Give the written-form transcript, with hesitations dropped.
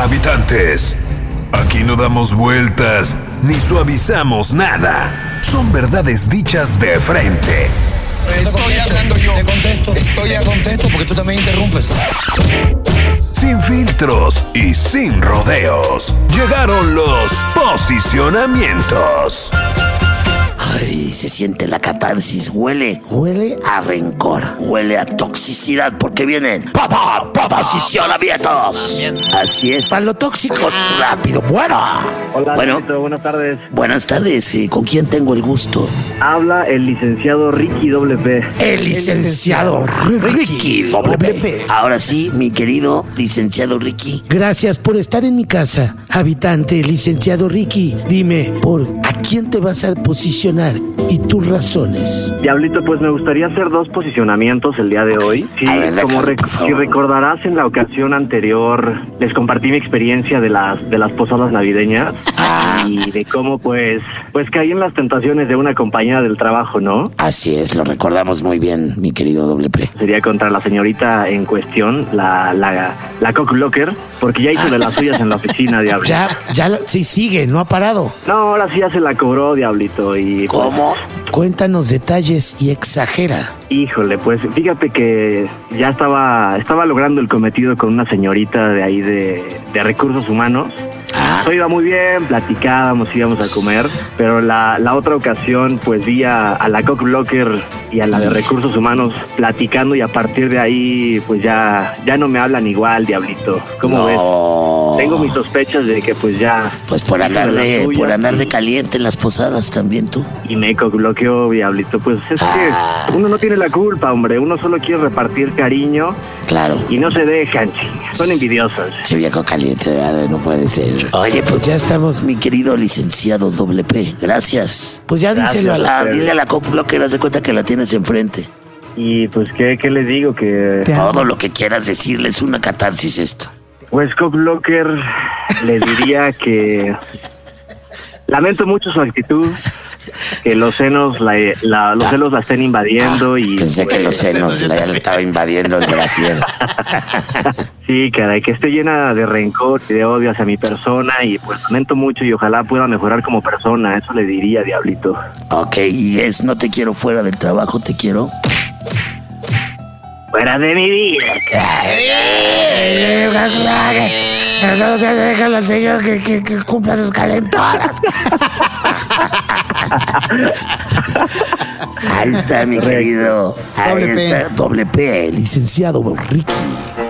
Habitantes, aquí no damos vueltas ni suavizamos nada. Son verdades dichas de frente. Estoy hablando yo. Estoy a contexto porque tú también interrumpes. Sin filtros y sin rodeos. Llegaron los posicionamientos. Ay, se siente la catarsis, huele a rencor, huele a toxicidad, porque vienen posicionamientos. Así es, para lo tóxico, rápido, bueno. Hola, bueno, Tito, buenas tardes. Buenas tardes, ¿con quién tengo el gusto? Habla el licenciado Ricky WP. El licenciado Ricky WP. Ahora sí, mi querido licenciado Ricky. Gracias por estar en mi casa, habitante, licenciado Ricky. Dime, ¿a quién te vas a posicionar y tus razones? Diablito, pues me gustaría hacer 2 posicionamientos el día de hoy. Sí, A ver, como déjame, si recordarás, en la ocasión anterior les compartí mi experiencia de las posadas navideñas y de cómo pues caí en las tentaciones de una compañera del trabajo, ¿no? Así es, lo recordamos muy bien, mi querido WP. Sería contra la señorita en cuestión, la cockblocker, porque ya hizo de las suyas en la oficina, Diablito. Sí sigue, no ha parado. No, ahora sí ya se la cobró, Diablito, y... ¿Cómo? Cuéntanos detalles y exagera. Híjole, pues fíjate que ya estaba logrando el cometido con una señorita de ahí de recursos humanos. Todo iba muy bien, platicábamos, íbamos a comer, pero la otra ocasión pues vi a la cockblocker y a la de recursos humanos platicando, y a partir de ahí pues ya no me hablan igual, Diablito. ¿Cómo ves? Tengo mis sospechas de que pues ya... Pues por andar de caliente en las posadas también tú. Y me cockbloqueó, Diablito. Pues es que uno no tiene la culpa, hombre. Uno solo quiere repartir cariño. Claro. Y no se dejan, chingas. Son envidiosos. Se viejo caliente, de verdad, no puede ser. Oye, pues ya estamos, mi querido licenciado WP. Gracias. Pues ya díselo dile a la cockblocker, haz de cuenta que la tienes enfrente. Y pues, ¿qué les digo? Que... Todo lo que quieras decirle, es una catarsis esto. Pues cockblocker, le diría que... Lamento mucho su actitud, que los celos la estén invadiendo y... Pensé que los senos ya le estaba invadiendo el brasier. Sí, caray, que esté llena de rencor y de odio hacia mi persona, y pues lamento mucho y ojalá pueda mejorar como persona, eso le diría, Diablito. Ok, y no te quiero fuera del trabajo, te quiero... Fuera de mi vida. Eso se déjalo al señor que cumpla sus calentonas. Ahí está, mi querido. Ahí está, WP, licenciado Ricky.